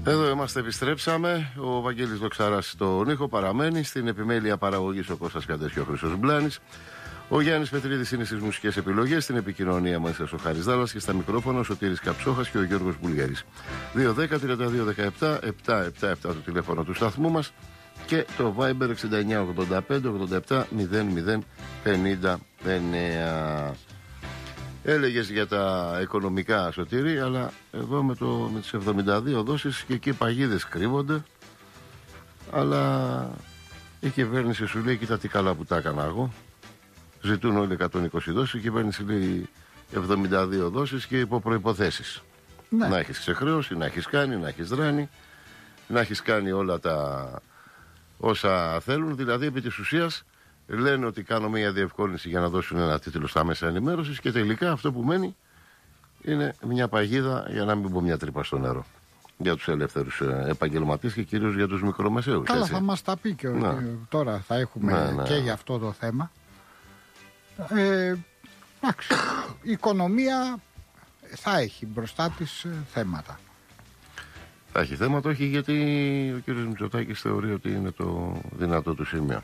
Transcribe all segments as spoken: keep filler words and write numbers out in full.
Εδώ είμαστε, επιστρέψαμε. Ο Βαγγέλης Δοξαράς στον ήχο παραμένει. Στην επιμέλεια παραγωγής ο Κώστας Καντές και ο Χρήστος Μπλάνης. Ο Γιάννης Πετρίδης είναι στις μουσικές επιλογές. Στην επικοινωνία μας ο Χάρης Δάλλας και στα μικρόφωνα ο Σωτήρης Καψόχας και ο Γιώργος Μπουλγέρης. δύο δέκα τριάντα δύο δεκαεπτά επτακόσια εβδομήντα επτά το τηλέφωνο του σταθμού μας και το Viber εξήντα εννιά ογδόντα πέντε ογδόντα επτά μηδέν μηδέν πενήντα εννέα. Έλεγες για τα οικονομικά, Σωτήρη, αλλά εδώ με, το, με τις εβδομήντα δύο δόσεις και εκεί παγίδες κρύβονται. Αλλά η κυβέρνηση σου λέει: κοίτα τι καλά που τα έκανα εγώ. Ζητούν όλοι εκατόν είκοσι δόσεις. Η κυβέρνηση λέει εβδομήντα δύο δόσεις και υπό προϋποθέσεις. Ναι. Να έχεις ξεχρέωση, να έχεις κάνει, να έχεις δράνει, να έχεις κάνει όλα τα όσα θέλουν. Δηλαδή, επί της ουσίας, λένε ότι κάνω μια διευκόλυνση για να δώσουν ένα τίτλο στα μέσα ενημέρωσης και τελικά αυτό που μένει είναι μια παγίδα, για να μην πω μια τρύπα στο νερό, για τους ελεύθερους επαγγελματίες και κυρίως για τους μικρομεσαίους. Καλά, έτσι. θα μας τα πει και ναι. τώρα θα έχουμε ναι, ναι. και για αυτό το θέμα. Ε, εντάξει, η οικονομία θα έχει μπροστά της θέματα. Θα έχει θέματα, όχι, γιατί ο κύριος Μητσοτάκης θεωρεί ότι είναι το δυνατό του σημείο.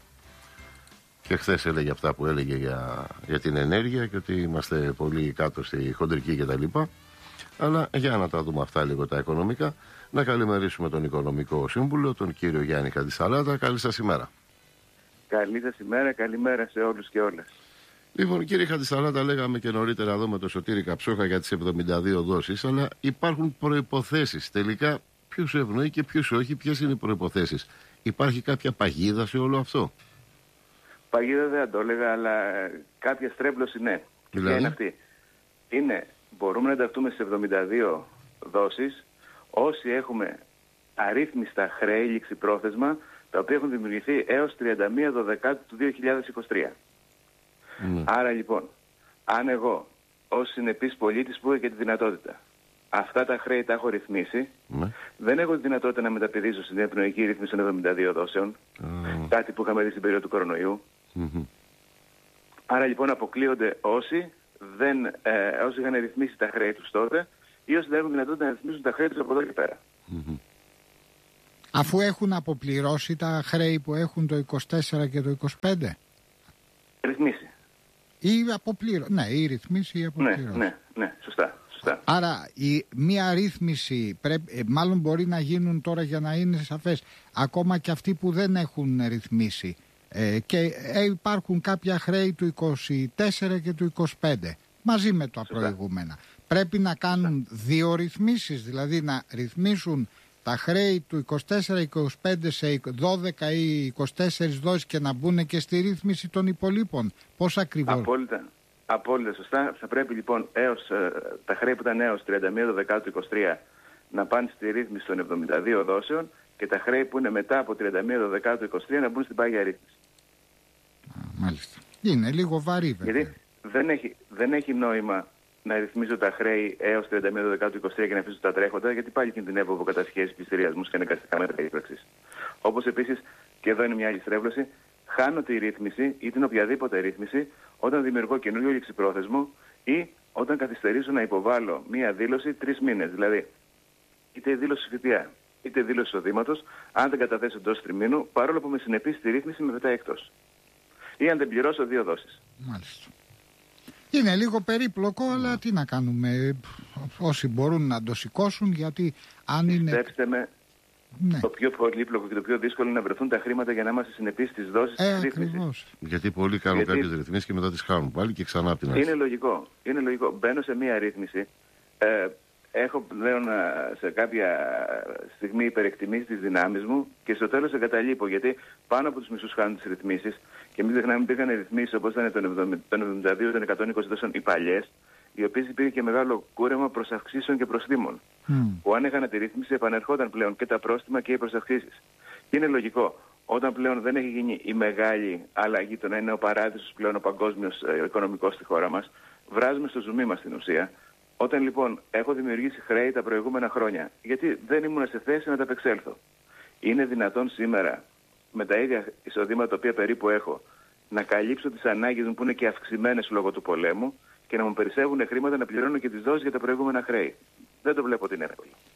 Και χθες έλεγε αυτά που έλεγε για, για την ενέργεια και ότι είμαστε πολύ κάτω στη χοντρική κτλ. Αλλά για να τα δούμε αυτά λίγο τα οικονομικά, να καλημερίσουμε τον οικονομικό σύμβουλο, τον κύριο Γιάννη Χατζησαλάτα. Καλή σας ημέρα. Καλή σας ημέρα, καλημέρα σε όλους και όλες. Λοιπόν, κύριε Χατζησαλάτα, λέγαμε και νωρίτερα εδώ με τον Σωτήρη Καψόχα για τις εβδομήντα δύο δόσεις, αλλά υπάρχουν προϋποθέσεις. Τελικά, ποιους ευνοεί και ποιους όχι, ποιες είναι οι προϋποθέσεις? Υπάρχει κάποια παγίδα σε όλο αυτό? Παγίδα δεν το έλεγα, αλλά κάποια στρέβλωση ναι. Δηλαδή? Ποια είναι αυτή? Είναι, μπορούμε να ενταχθούμε στις εβδομήντα δύο δόσεις όσοι έχουμε αρρύθμιστα χρέη ληξιπρόθεσμα, τα οποία έχουν δημιουργηθεί έως τριάντα μία Δεκεμβρίου του δύο χιλιάδες είκοσι τρία. Mm. Άρα λοιπόν, αν εγώ ως συνεπής πολίτης που έχω και τη δυνατότητα αυτά τα χρέη τα έχω ρυθμίσει, mm. δεν έχω τη δυνατότητα να μεταπηδήσω στην ευνοϊκή ρύθμιση των εβδομήντα δύο δόσεων, mm. κάτι που είχαμε δει στην περίοδο του κορονοϊού. Mm-hmm. Άρα λοιπόν αποκλείονται όσοι, δεν, ε, όσοι είχαν ρυθμίσει τα χρέη τους τότε ή όσοι δεν έχουν δυνατότητα να ρυθμίσουν τα χρέη τους από εδώ και πέρα. Mm-hmm. Αφού έχουν αποπληρώσει τα χρέη που έχουν το είκοσι τέσσερα και το είκοσι πέντε. Ρυθμίσει. Ή αποπληρώσει. Ναι, ή ρυθμίσει ή αποπληρώσει. Ναι, ναι, ναι, σωστά. σωστά. Άρα η μία ρύθμιση πρέπει, ε, μάλλον μπορεί να γίνουν τώρα, για να είναι σαφές, ακόμα και αυτοί που δεν έχουν ρυθμίσει. Ε, και ε, υπάρχουν κάποια χρέη του είκοσι τέσσερα και του είκοσι πέντε μαζί με τα προηγούμενα. Πρέπει να κάνουν δύο ρυθμίσεις, δηλαδή να ρυθμίσουν τα χρέη του είκοσι τέσσερα είκοσι πέντε σε δώδεκα ή είκοσι τέσσερα δόσεις και να μπουν και στη ρύθμιση των υπολείπων. Πώς ακριβώς? Απόλυτα, απόλυτα σωστά. Θα πρέπει λοιπόν έως, ε, τα χρέη που ήταν έως τριάντα μία Δεκεμβρίου του είκοσι τρία να πάνε στη ρύθμιση των εβδομήντα δύο δόσεων και τα χρέη που είναι μετά από τριάντα μία Δεκεμβρίου του είκοσι τρία να μπουν στην πάγια ρύθμιση. Α, μάλιστα. Είναι λίγο βαρύ βέβαια. Γιατί δεν έχει, δεν έχει νόημα να ρυθμίζω τα χρέη έως τριάντα μία Δεκεμβρίου του είκοσι τρία και να αφήσω τα τρέχοντα, γιατί πάλι κινδυνεύω από κατασχέσεις, πληστηριασμούς και αναγκαστικά μέτρα ύπαρξης. Όπως επίσης, και εδώ είναι μια άλλη στρέβλωση, χάνω τη ρύθμιση ή την οποιαδήποτε ρύθμιση όταν δημιουργώ καινούριο ληξιπρόθεσμο ή όταν καθυστερήσω να υποβάλω μία δήλωση τρεις μήνες. Δηλαδή, είτε δήλωση ΦΠΑ είτε δήλωση εισοδήματος, αν δεν καταθέσω εντός τριμήνου, παρόλο που με συνεπεί στη ρύθμιση, με πετάει εκτός. Ή αν δεν πληρώσω δύο δόσεις. Μάλιστα. Είναι λίγο περίπλοκο, αλλά τι να κάνουμε. Όσοι μπορούν να το σηκώσουν, γιατί αν είναι. Πιστέψτε με, ναι. Το πιο πολύπλοκο και το πιο δύσκολο είναι να βρεθούν τα χρήματα για να είμαστε συνεπείς στις δόσεις ε, της ρύθμισης. Γιατί πολλοί κάνουν γιατί... κάποιες ρυθμίσεις και μετά τις χάνουν πάλι και ξανά από την αρχή. Είναι λογικό. Είναι λογικό. Μπαίνω σε μία ρύθμιση. Ε, έχω πλέον σε κάποια στιγμή υπερεκτιμήσει τις δυνάμεις μου και στο τέλος εγκαταλείπω, γιατί πάνω από τους μισούς χάνουν τις ρυθμίσεις και μην ξεχνάμε υπήρχαν ρυθμίσεις όπως ήταν των εβδομήντα δύο, των εκατόν είκοσι δόσεων οι παλιές, οι οποίες υπήρχε και μεγάλο κούρεμα προς αυξήσεων και προστήμων. Mm. Που αν έκανα τη ρύθμιση επανερχόταν πλέον και τα πρόστιμα και οι προσαυξήσεις. Και είναι λογικό, όταν πλέον δεν έχει γίνει η μεγάλη αλλαγή, το να είναι ο παράδεισος πλέον ο παγκόσμιος ε, οικονομικός στη χώρα μας, βράζουμε στο ζουμί μας στην ουσία. Όταν λοιπόν έχω δημιουργήσει χρέη τα προηγούμενα χρόνια, γιατί δεν ήμουν σε θέση να τα απεξέλθω. Είναι δυνατόν σήμερα, με τα ίδια εισοδήματα τα οποία περίπου έχω, να καλύψω τις ανάγκες μου που είναι και αυξημένες λόγω του πολέμου και να μου περισσεύουν χρήματα να πληρώνω και τις δόσεις για τα προηγούμενα χρέη? Δεν το βλέπω ότι είναι εύκολο.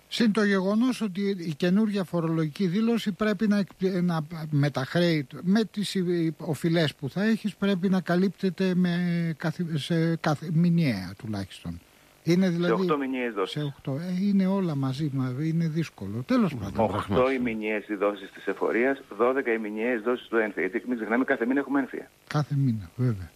Συν το γεγονός ότι η καινούργια φορολογική δήλωση πρέπει να, να με τα χρέη, με τις οφειλές που θα έχεις, πρέπει να καλύπτεται με, σε καθ, μηνιαία τουλάχιστον. Είναι δηλαδή, σε οκτώ μηνιαίες δόσεις. Σε οκτώ, ε, είναι όλα μαζί, είναι δύσκολο. Τέλος πάντων. οκτώ οι μηνιαίες οι δόσεις της εφορίας, δώδεκα οι μηνιαίες δόσεις του ένφια. Γιατί μην ξεχνάμε, κάθε μήνα έχουμε ένφια. Κάθε μήνα, βέβαια.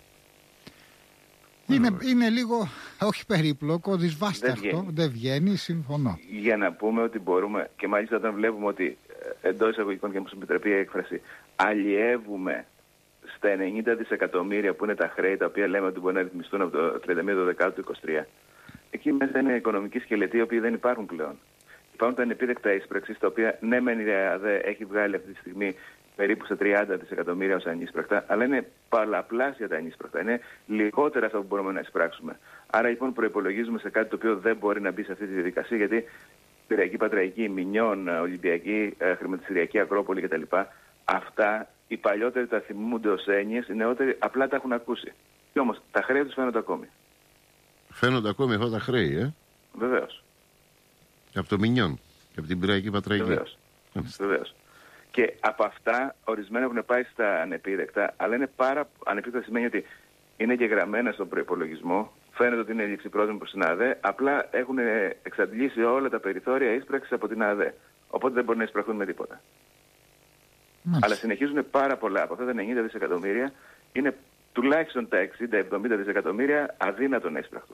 Είναι, είναι λίγο, όχι περίπλοκο, δυσβάσταχτο, δεν, δεν βγαίνει, συμφωνώ. Για να πούμε ότι μπορούμε, και μάλιστα όταν βλέπουμε ότι εντός εισαγωγικών, και μου επιτρέπει η έκφραση, αλλιεύουμε στα ενενήντα δισεκατομμύρια που είναι τα χρέη τα οποία λέμε ότι μπορεί να ρυθμιστούν από το τριάντα μία Δεκεμβρίου του είκοσι τρία. Εκεί μέσα είναι οικονομικοί σκελετοί οι οποίοι δεν υπάρχουν πλέον. Υπάρχουν τα ανεπίδεκτα εισπράξεις, τα οποία ναι, μεν η ΑΔΕ έχει βγάλει αυτή τη στιγμή περίπου στα τριάντα δισεκατομμύρια ως ανίσπρακτα, αλλά είναι πολλαπλάσια τα ανίσπρακτα. Είναι λιγότερα αυτά που μπορούμε να εισπράξουμε. Άρα λοιπόν προϋπολογίζουμε σε κάτι το οποίο δεν μπορεί να μπει σε αυτή τη διαδικασία, γιατί Πειραϊκή, Πατραϊκή, Μινιών, Ολυμπιακή, Χρηματιστηριακή, Ακρόπολη κτλ. Αυτά οι παλιότεροι τα θυμούνται ως έννοιες, οι νεότεροι απλά τα έχουν ακούσει. Και όμως τα χρέη τους φαίνονται ακόμη. Φαίνονται ακόμη αυτά τα χρέη, ε? Βεβαίως. Και από το Μινιόν και από την Πειραϊκή, Πατραϊκή. Βεβαίως. Βεβαίως. Και από αυτά ορισμένα έχουν πάει στα ανεπίδεκτα, αλλά είναι πάρα ανεπίδεκτα σημαίνει ότι είναι γεγραμμένα στον προϋπολογισμό, φαίνεται ότι είναι ληξιπρόθεσμο προς την ΑΔΕ, απλά έχουν εξαντλήσει όλα τα περιθώρια ίσπραξης από την ΑΔΕ. Οπότε δεν μπορεί να εισπραχθούν με τίποτα. Μάλιστα. Αλλά συνεχίζουν πάρα πολλά από αυτά τα ενενήντα δισεκατομμύρια, είναι τουλάχιστον τα εξήντα με εβδομήντα δισεκατομμύρια αδύνατο να εισπραχθούν.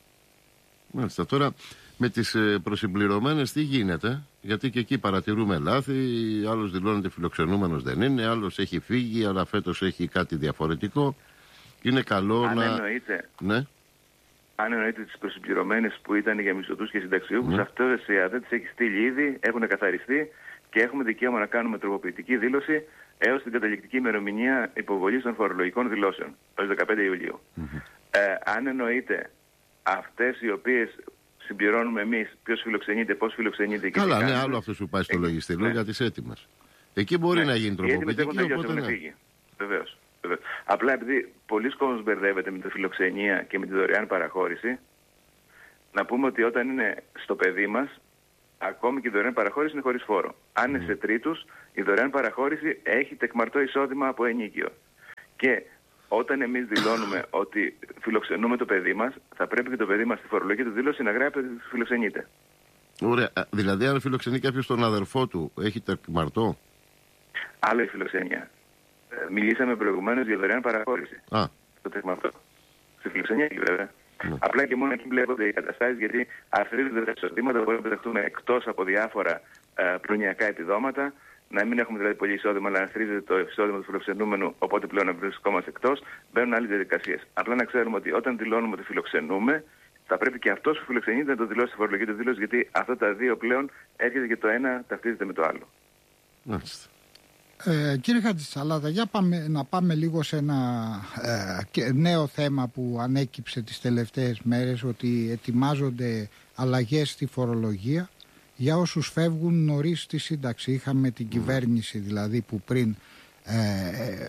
Μάλιστα. Τώρα με τις προσυμπληρωμένες τι γίνεται? Γιατί και εκεί παρατηρούμε λάθη. Άλλος δηλώνεται φιλοξενούμενος, δεν είναι. Άλλος έχει φύγει, αλλά φέτος έχει κάτι διαφορετικό. Είναι καλό αν να... Εννοείται, ναι. Αν εννοείται τις προσυμπληρωμένες που ήταν για μισθωτούς και συνταξιούχους, ναι, αυτές η ΑΔΕ τις έχει στείλει ήδη, έχουν καθαριστεί και έχουμε δικαίωμα να κάνουμε τροποποιητική δήλωση έως την καταληκτική ημερομηνία υποβολής των φορολογικών δηλώσεων, έως δεκαπέντε Ιουλίου. Mm-hmm. Ε, αν εννοείται αυτές οι οποίες συμπληρώνουμε εμείς, ποιος φιλοξενείται, πώς φιλοξενείται και καλά, τι ναι, κάνουμε. άλλο αυτό σου πάει στο λογιστήριο, ναι, για τις έτοιμες. Εκεί μπορεί ναι, να γίνει τροποποιητική, οπότε ναι. Βεβαίως. Απλά επειδή πολλοί κόσμος μπερδεύεται με τη φιλοξενία και με τη δωρεάν παραχώρηση, να πούμε ότι όταν είναι στο παιδί μας, ακόμη και η δωρεάν παραχώρηση είναι χωρίς φόρο. Αν mm. είναι σε τρίτους, η δωρεάν παραχώρηση έχει τεκμαρτό εισόδημα από ενίκιο. Και όταν εμείς δηλώνουμε ότι φιλοξενούμε το παιδί μας, θα πρέπει και το παιδί μας στη φορολογική του δήλωση να γράφει ότι φιλοξενείται. Ωραία. Δηλαδή, αν φιλοξενεί κάποιος τον αδερφό του, έχει τεκμαρτό? Άλλο η φιλοξενία. Μιλήσαμε προηγουμένως για δωρεάν παραχώρηση. Α. Στο τεκμαρτό. Στη φιλοξενία, βέβαια. Ναι. Απλά και μόνο εκεί βλέπονται οι καταστάσεις, γιατί αρθρίζονται τα εισοδήματα, μπορούμε να πεταχτούμε εκτός από διάφορα ε, προνοιακά επιδόματα, να μην έχουμε δηλαδή πολύ εισόδημα, αλλά αρθρίζεται το εισόδημα του φιλοξενούμενου, οπότε πλέον να βρισκόμαστε εκτός, μπαίνουν άλλες διαδικασίες. Απλά να ξέρουμε ότι όταν δηλώνουμε ότι φιλοξενούμε, θα πρέπει και αυτός που φιλοξενείται να το δηλώσει στη φορολογική του δήλωση, γιατί αυτά τα δύο πλέον έρχεται και το ένα ταυτίζεται με το άλλο. Μάλιστα. Ε, κύριε Χατζησαλάδα, για πάμε, να πάμε λίγο σε ένα ε, νέο θέμα που ανέκυψε τις τελευταίες μέρες, ότι ετοιμάζονται αλλαγές στη φορολογία για όσους φεύγουν νωρίς στη σύνταξη. Είχαμε την κυβέρνηση δηλαδή που πριν ε,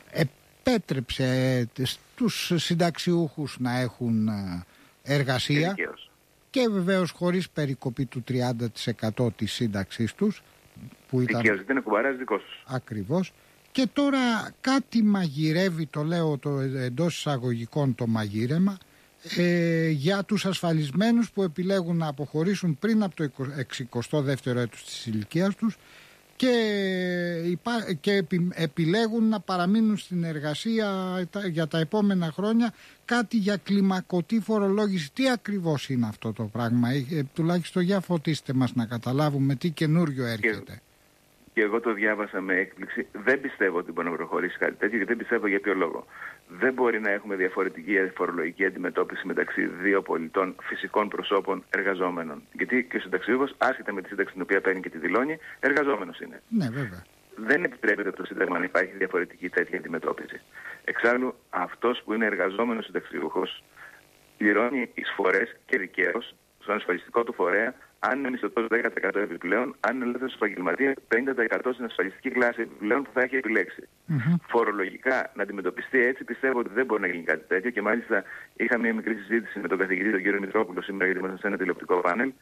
επέτρεψε στους συνταξιούχους να έχουν εργασία Δικαίως. Και βεβαίως χωρίς περικοπή του τριάντα τοις εκατό της σύνταξής τους. Που ήταν... Δικαίως, δεν είναι κουβαράς δικός τους. Ακριβώς. Και τώρα κάτι μαγειρεύει, το λέω το εντός εισαγωγικών το μαγείρεμα, ε, για τους ασφαλισμένους που επιλέγουν να αποχωρήσουν πριν από το εξηκοστό δεύτερο έτος της ηλικίας τους και, υπά... και επι... επιλέγουν να παραμείνουν στην εργασία για τα επόμενα χρόνια, κάτι για κλιμακωτή φορολόγηση. Τι ακριβώς είναι αυτό το πράγμα? Ε, τουλάχιστον για φωτίστε μας να καταλάβουμε τι καινούριο έρχεται. Και, και εγώ το διάβασα με έκπληξη. Δεν πιστεύω ότι μπορεί να προχωρήσει κάτι τέτοιο, γιατί δεν πιστεύω για ποιο λόγο. Δεν μπορεί να έχουμε διαφορετική φορολογική αντιμετώπιση μεταξύ δύο πολιτών φυσικών προσώπων εργαζόμενων. Γιατί και ο συνταξιούχος, άσχετα με τη σύνταξη την οποία παίρνει και τη δηλώνει, εργαζόμενος είναι. Ναι, βέβαια. Δεν επιτρέπεται από το Σύνταγμα να υπάρχει διαφορετική τέτοια αντιμετώπιση. Εξάλλου, αυτός που είναι εργαζόμενος συνταξιούχος πληρώνει εισφορές και δικαίως στον ασφαλιστικό του φορέα, αν είναι μισθωτός δέκα τοις εκατό επιπλέον, αν είναι ελεύθερος επαγγελματίας πενήντα τοις εκατό στην ασφαλιστική κλάση επιπλέον που θα έχει επιλέξει. Mm-hmm. Φορολογικά να αντιμετωπιστεί έτσι, πιστεύω ότι δεν μπορεί να γίνει κάτι τέτοιο, και μάλιστα είχα μια μικρή συζήτηση με τον καθηγητή τον κύριο Μητρόπουλο σήμερα, γιατί ήμασταν σε ένα τηλεοπτικό πάνελ,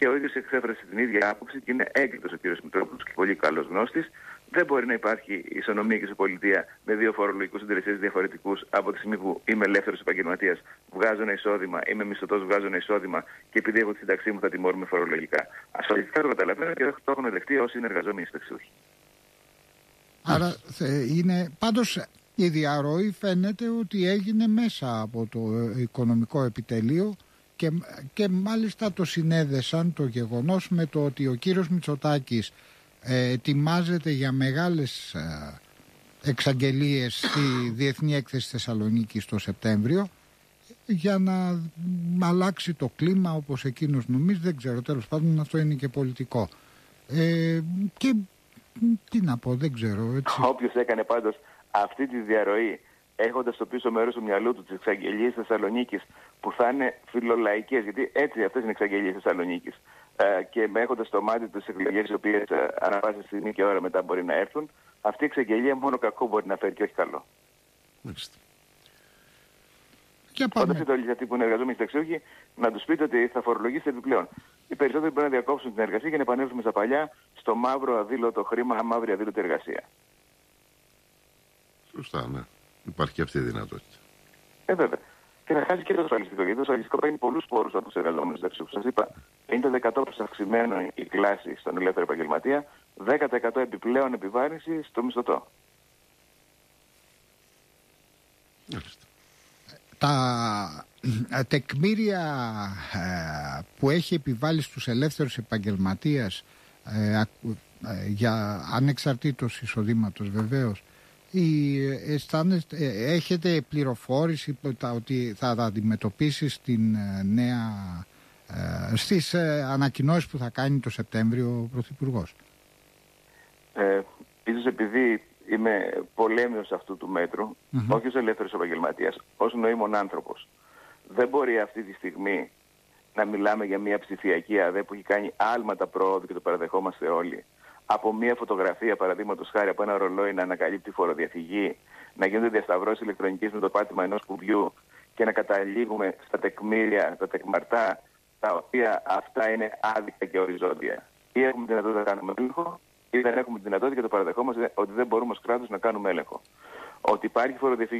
και ο ίδιος εξέφρασε την ίδια άποψη και είναι έγκριτος ο κ. Μητρόπουλος και πολύ καλός γνώστης. Δεν μπορεί να υπάρχει ισονομία και ισοπολιτεία με δύο φορολογικούς συντελεστές διαφορετικούς από τη στιγμή που είμαι ελεύθερος επαγγελματίας, βγάζω ένα εισόδημα, είμαι μισθωτός, βγάζω ένα εισόδημα και επειδή έχω τη σύνταξή μου θα τιμωρούμε φορολογικά. Ασφαλιστικά το καταλαβαίνω και το έχουν δεχτεί όσοι είναι εργαζόμενοι συνταξιούχοι. Άρα είναι πάντως. Η διαρροή φαίνεται ότι έγινε μέσα από το οικονομικό επιτελείο και, και μάλιστα το συνέδεσαν το γεγονός με το ότι ο κύριος Μητσοτάκης ε, ετοιμάζεται για μεγάλες ε, εξαγγελίες στη Διεθνή Έκθεση Θεσσαλονίκης το Σεπτέμβριο για να αλλάξει το κλίμα όπως εκείνος νομίζει, δεν ξέρω, τέλος πάντων αυτό είναι και πολιτικό. Ε, και τι να πω, δεν ξέρω. Έτσι. Όποιος έκανε πάντως αυτή τη διαρροή, έχοντας στο πίσω μέρος του μυαλού του τις εξαγγελίες Θεσσαλονίκης που θα είναι φιλολαϊκές, γιατί έτσι αυτές είναι εξαγγελίες Θεσσαλονίκης, ε, και με έχοντας στο μάτι τις εκλογές οι οποίες ε, ανά πάσα στιγμή και ώρα μετά μπορεί να έρθουν, αυτή η εξαγγελία μόνο κακό μπορεί να φέρει και όχι καλό. Μάλιστα. Όταν είστε όλοι αυτοί που είναι εργαζόμενοι συνταξιούχοι, να τους πείτε ότι θα φορολογήσετε επιπλέον. Οι περισσότεροι μπορεί να διακόψουν την εργασία και να επανέλθουμε στα παλιά, στο μαύρο αδήλωτο χρήμα, μαύρη αδήλωτη εργασία. Σωστά, ναι. Υπάρχει και αυτή η δυνατότητα. Ε, βέβαια. Και να χάσει και το ασφαλιστικό. Γιατί το ασφαλιστικό παίρνει πολλούς πόρους από τους εργαζόμενους συνταξιούχους. Σας είπα, πενήντα τοις εκατό αυξημένο η κλάση στον ελεύθερο επαγγελματία, δέκα τοις εκατό επιπλέον επιβάρυνση στο μισθωτό. Μάλιστα. Τα τεκμήρια ε, που έχει επιβάλει στους ελεύθερους επαγγελματίες ε, ε, για ανεξαρτήτως εισοδήματος βεβαίως, η, αισθάνεστε, ε, έχετε πληροφόρηση ότι θα τα αντιμετωπίσει στην ε, νέα ε, στις ε, ανακοινώσεις που θα κάνει το Σεπτέμβριο ο Πρωθυπουργός? Ε, ίσως επειδή είμαι πολέμιος αυτού του μέτρου, mm-hmm. όχι ως ελεύθερος επαγγελματίας, ως νοήμων άνθρωπος. Δεν μπορεί αυτή τη στιγμή να μιλάμε για μια ψηφιακή ΑΔΕ που έχει κάνει άλματα πρόοδου και το παραδεχόμαστε όλοι. Από μια φωτογραφία, παραδείγματος χάρη, από ένα ρολόι να ανακαλύπτει φοροδιαφυγή, να γίνονται διασταυρώσεις ηλεκτρονικής με το πάτημα ενός κουμπιού και να καταλήγουμε στα τεκμήρια, τα τεκμαρτά, τα οποία αυτά είναι άδικα και οριζόντια. Ή έχουμε τη δυνατότητα να κάνουμε έλεγχο, ή δεν έχουμε τη δυνατότητα και το παραδεχόμαστε ότι δεν μπορούμε ως κράτος να κάνουμε έλεγχο. Ότι υπάρχει φοροδιαφυγή